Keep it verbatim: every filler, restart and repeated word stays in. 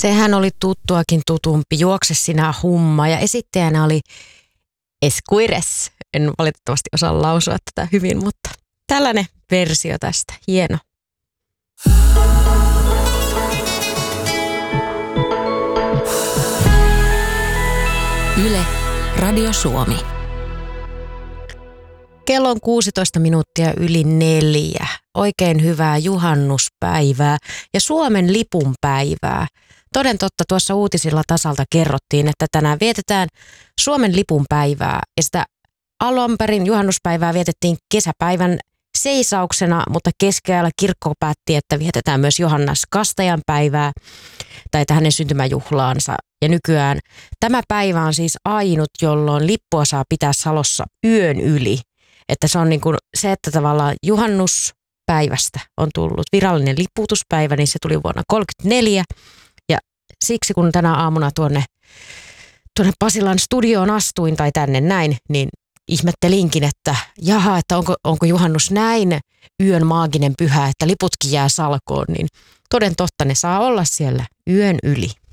Sehän oli tuttuakin tutumpi. Juokse sinä humma. Ja esittäjänä oli Esquires. En valitettavasti osaa lausua tätä hyvin, mutta tällainen versio tästä. Hieno. Yle, Radio Suomi. Kello on kuusitoista minuuttia yli neljä. Oikein hyvää juhannuspäivää ja Suomen lipun päivää. Toden totta tuossa uutisilla tasalta kerrottiin, että tänään vietetään Suomen lipun päivää. Ja sitä alun perin juhannuspäivää vietettiin kesäpäivän seisauksena, mutta keskellä kirkko päätti, että vietetään myös Johannes Kastajan päivää tai hänen syntymäjuhlaansa. Ja nykyään tämä päivä on siis ainut, jolloin lippua saa pitää Salossa yön yli. Että se on niin kuin se, että tavallaan juhannuspäivästä on tullut virallinen liputuspäivä, niin se tuli vuonna tuhatyhdeksänsataakolmekymmentäneljä. Ja siksi kun tänä aamuna tuonne, tuonne Pasilan studioon astuin tai tänne näin, niin ihmettelinkin, että jaha, että onko, onko juhannus näin yön maaginen pyhä, että liputkin jää salkoon, niin toden totta ne saa olla siellä yön yli.